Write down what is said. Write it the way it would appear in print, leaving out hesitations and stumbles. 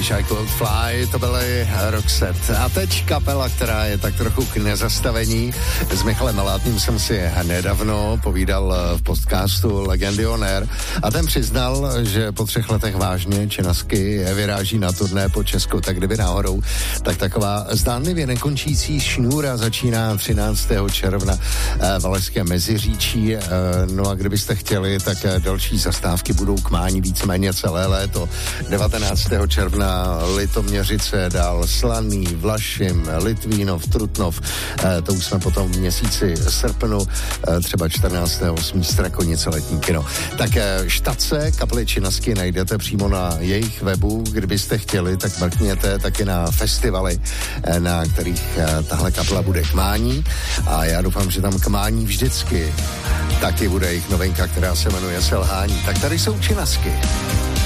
Wish I Could Fly, to byly Roxette. A teď kapela, která je tak trochu k nezastavení. S Michalem Malátným jsem si nedávno povídal v podcastu Legendy on Air a ten přiznal, že po 3 letech vážně Činasky vyráží na turné po Česku, tak kdyby náhodou, tak taková zdánlivě nekončící šňůra začíná 13. června Valašské Meziříčí. No a kdybyste chtěli, tak další zastávky budou k mání víceméně celé léto. 19. června Litoměřice, dál Slaný, Vlašim, Litvínov, Trutnov, to už jsme potom v měsíci srpnu, třeba 14.8. Strakonice, Letní kino. Tak štace kapely Činasky najdete přímo na jejich webu, kdybyste chtěli, tak mrkněte taky na festivaly, na kterých tahle kapela bude k mání a já doufám, že tam k mání vždycky taky bude jejich novinka, která se jmenuje Selhání. Tak tady jsou Činasky.